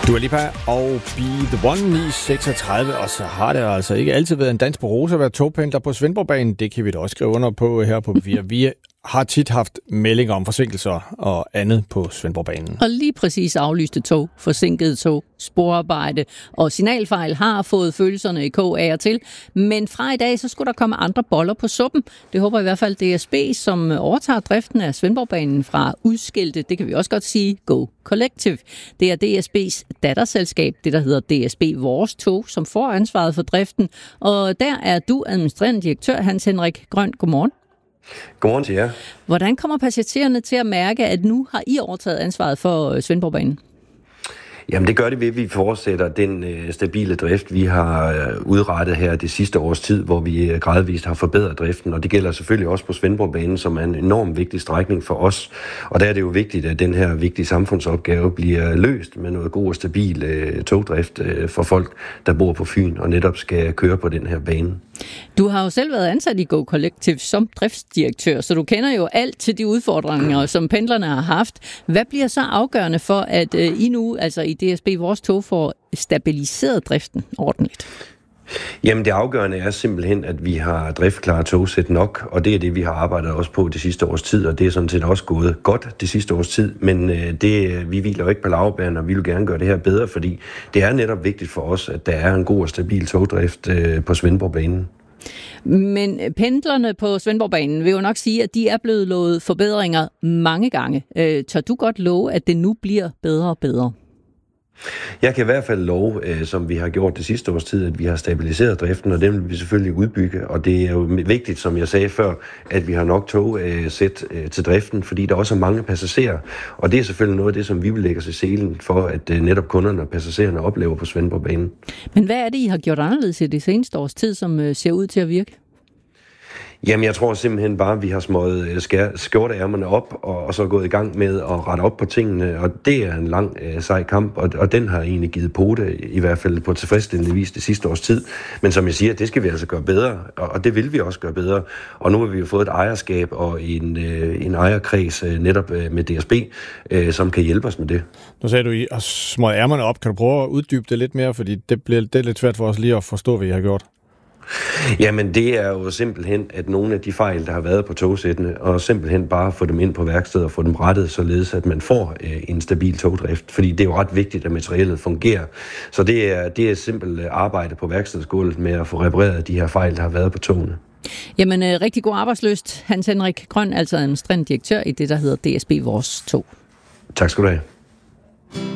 Dua Lipa og Be The One 936, og så har det altså ikke altid været en dans på roser at være togpendler på Svendborgbanen. Det kan vi da også skrive under på her på Via. Vi har tit haft meldinger om forsinkelser og andet på Svendborgbanen. Og lige præcis aflyste tog, forsinkede tog, sporarbejde og signalfejl har fået følelserne i kog af og til. Men fra i dag, så skulle der komme andre boller på suppen. Det håber i hvert fald DSB, som overtager driften af Svendborgbanen fra udskilte, det kan vi også godt sige, Go Collective. Det er DSB's datterselskab, det der hedder DSB Vores Tog, som får ansvaret for driften. Og der er du administrerende direktør, Hans Henrik Grøn. Godmorgen. Godmorgen til jer. Hvordan kommer passagererne til at mærke, at nu har I overtaget ansvaret for Svendborgbanen? Jamen det gør det ved, at vi fortsætter den stabile drift, vi har udrettet her det sidste års tid, hvor vi gradvist har forbedret driften. Og det gælder selvfølgelig også på Svendborgbanen, som er en enormt vigtig strækning for os. Og der er det jo vigtigt, at den her vigtige samfundsopgave bliver løst med noget god og stabil togdrift for folk, der bor på Fyn og netop skal køre på den her bane. Du har jo selv været ansat i Go Collective som driftsdirektør, så du kender jo alt til de udfordringer, som pendlerne har haft. Hvad bliver så afgørende for, at I nu, altså i DSB Vores Tog, får stabiliseret driften ordentligt? Jamen det afgørende er simpelthen, at vi har driftklare togsæt nok, og det er det, vi har arbejdet også på det sidste års tid, og det er sådan set også gået godt det sidste års tid, men vi hviler jo ikke på laurbærrene, og vi vil gerne gøre det her bedre, fordi det er netop vigtigt for os, at der er en god og stabil togdrift på Svendborgbanen. Men pendlerne på Svendborgbanen vil jo nok sige, at de er blevet lovet forbedringer mange gange. Tør du godt love, at det nu bliver bedre og bedre? Jeg kan i hvert fald love, som vi har gjort det sidste års tid, at vi har stabiliseret driften, og den vil vi selvfølgelig udbygge. Og det er jo vigtigt, som jeg sagde før, at vi har nok togsæt til driften, fordi der også er mange passagerer. Og det er selvfølgelig noget af det, som vi vil lægge os i selen for, at netop kunderne og passagererne oplever på Svendborgbanen. Men hvad er det, I har gjort anderledes i det seneste års tid, som ser ud til at virke? Jamen, jeg tror simpelthen bare, at vi har smøget skjorteærmerne op, og så gået i gang med at rette op på tingene, og det er en lang, sej kamp, og den har egentlig givet pote, i hvert fald på tilfredsstillende vis det sidste års tid. Men som jeg siger, det skal vi altså gøre bedre, og det vil vi også gøre bedre. Og nu har vi jo fået et ejerskab og en ejerkreds netop med DSB, som kan hjælpe os med det. Nu sagde du, I har smøget ærmerne op. Kan du prøve at uddybe det lidt mere, fordi det er lidt svært for os lige at forstå, hvad I har gjort? Jamen det er jo simpelthen, at nogle af de fejl, der har været på togsættene, og simpelthen bare få dem ind på værkstedet og få dem rettet, således at man får en stabil togdrift. Fordi det er jo ret vigtigt, at materialet fungerer. Så det er simpelt arbejde på værkstedsgulvet med at få repareret de her fejl, der har været på togene. Jamen rigtig god arbejdsløst, Hans Henrik Grøn, altså administrerende direktør i det, der hedder DSB Vores Tog. Tak skal du have.